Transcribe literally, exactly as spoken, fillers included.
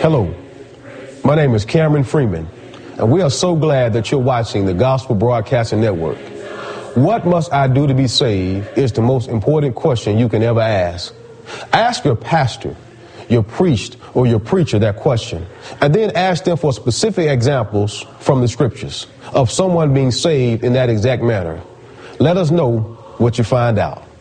Hello, my name is Cameron Freeman, and we are so glad that you're watching the Gospel Broadcasting Network. What must I do to be saved is the most important question you can ever ask. Ask your pastor, your priest, or your preacher that question, and then ask them for specific examples from the scriptures of someone being saved in that exact manner. Let us know what you find out.